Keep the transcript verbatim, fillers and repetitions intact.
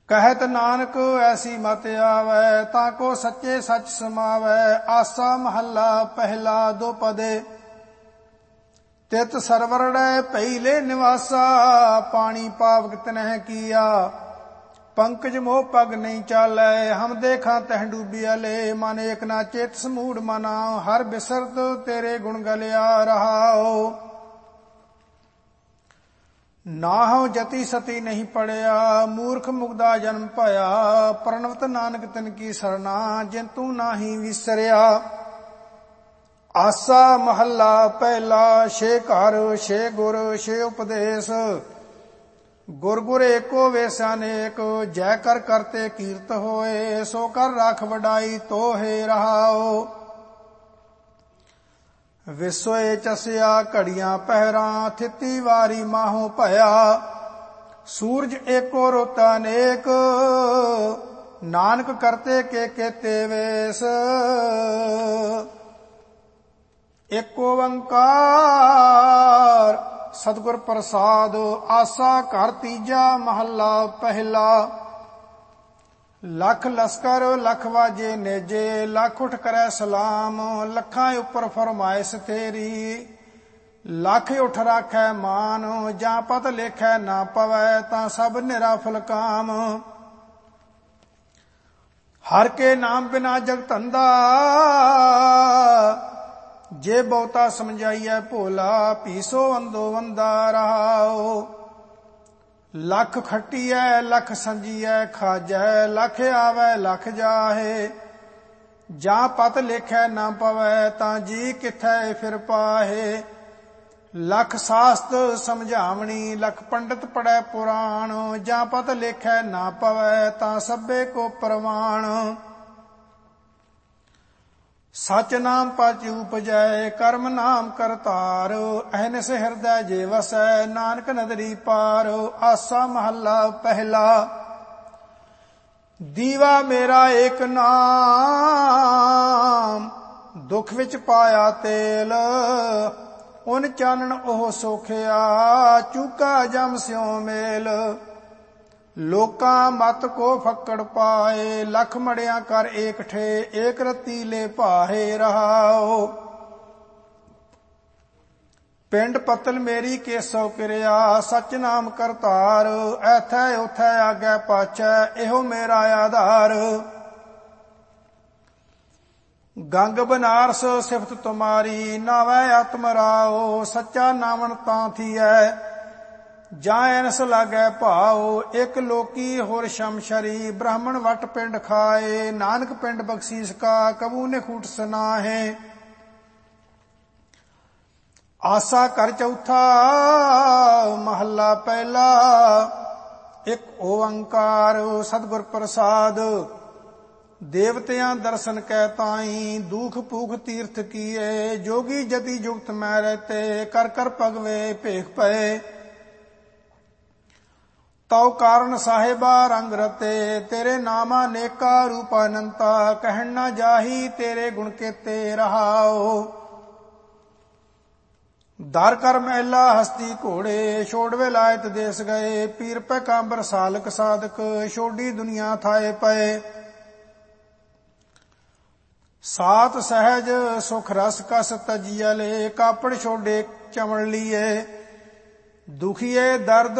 कहत नानक ऐसी मत आवै, ताको सच्चे सच समावै। आसा महला पहला दो पदे, तित सरवरड़ै पहिले निवासा। पानी पावक तिनह किया, पंकज मोह पग नहीं चालै। हम देखा तह डूबियाले, मन एक ना चेत समूढ़ मना। हर बिसरत तेरे गुण गलिया रहाओ। नाहु जति सती नहीं पड़िया, मूर्ख मुग्धा जन्म पाया। प्रणवत नानक तिन की सरना, जिंतु नाही विसरिया। आसा महला पहला, छे घर छे गुर छे उपदेश। गुर गुर एको वेसानेक, जय कर करते कीर्त होए। सो कर राख वडाई तो हे रहाओ। विसोए चसिया घड़ियां पहरा, थिती वारी माहो भया। सूरज एको रोता नेक, नानक करते के केते वेश। एक ओंकार सतगुर प्रसाद, आसा घर तीजा महला पहला। लख लश्कर लख वाजे नेजे, लख उठ करे सलाम। लखां उपर फरमाइश तेरी, लख उठ राखै मान। जां पत लेखै ना पवै, तां सब निराफल काम। हर के नाम बिना जग धंधा, जे बहुता समझाइए भोला। पीसो अंदो वंदा रहाओ। लख खट्टीऐ लख संजीऐ खाजै, लख आवै लख जाहे। जां पत लेखै ना पवै, तां जी किथै फिर पाहे। लख शास्त्र समझावणी, लख पंडित पढ़ै पुराण। जां पत लेखै ना पवै, तां सभे को प्रमाण। सच नाम पच उपजै, कर्म नाम करतार। अहनिस हृदय जे वसै, नानक नदरी पार। आसा महला पहला, दीवा मेरा एक नाम। दुख विच पाया तेल, उन चानन ओह सोखिया। चूका जम स्यों मेल, लोकां मत को फक्कड़ पाए। लख मड़िया कर एक ठे, एक रत्ती ले पाहे रहाओ। पिंड पतल मेरी केसो किरिया, सच नाम करतार। ऐथै उथै आगे पाछै, एहो मेरा आधार। गंग बनारस सिफत तुम्हारी, नावै आत्म राओ। सच्चा नामन तां थीऐ, ਜਾਂ ਐਨਸ ਲਾਗੈ ਭਾਉ। ਇੱਕ ਲੋਕੀ ਹੋਰ ਸ਼ਮਸ਼ਰੀ, ਬ੍ਰਾਹਮਣ ਵਟ ਪਿੰਡ ਖਾਏ। ਨਾਨਕ ਪਿੰਡ ਬਖਸ਼ੀਸ ਕਾ, ਕਬੂ ਨੇ ਖੂਟ ਸੁਨਾਹੇ। ਆਸਾ ਕਰ ਚੌਥਾ ਮਹੱਲਾ ਪਹਿਲਾ। ਇੱਕ ਓੰਕਾਰ ਸਤਿਗੁਰ ਪ੍ਰਸਾਦ। ਦੇਵਤਿਆਂ ਦਰਸ਼ਨ ਕੈ ਤਾਈ, ਦੁਖ ਭੂਖ ਤੀਰਥ ਕੀਏ। ਜੋਗੀ ਜਤੀ ਜੁਗਤ ਮੈਂ ਰਹਤੇ, ਕਰ ਕਰ ਭਗਵੇ ਭੇਖ ਪਏ। ਤਉ ਕਾਰਨ ਸਾਹਿਬਾ ਰੰਗ ਰਤੇ, ਤੇਰੇ ਨਾਮਾ ਨੇਕਾ ਰੂਪ ਅਨੰਤਾ। ਕਹਿਣ ਨਾ ਜਾਹੀ ਤੇਰੇ ਗੁਣ ਕੇਤੇ ਰਹਾਓ। ਦਰ ਕਰ ਮਹਿਲਾ ਹਸਤੀ ਘੋੜੇ, ਛੋੜਵੇ ਲਾਇਤ ਦੇਸ ਗਏ। ਪੀਰ ਪੈ ਕਾਂਬਰ ਸਾਲਕ ਸਾਧਕ, ਛੋਡੀ ਦੁਨੀਆ ਥਾਏ ਪਏ। ਸਾਤ ਸਹਿਜ ਸੁਖ ਰਸ ਕਸ ਤਜੀਅਲੇ, ਕਾਪੜ ਛੋਡੇ ਚਮਣ ਲੀਏ। ਦੁਖੀਏ ਦਰਦ